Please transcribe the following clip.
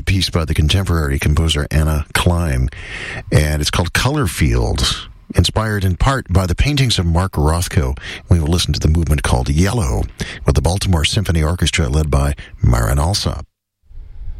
piece by the contemporary composer Anna Klein, and it's called Color Field, inspired in part by the paintings of Mark Rothko. We will listen to the movement called Yellow with the Baltimore Symphony Orchestra led by Marin Alsop.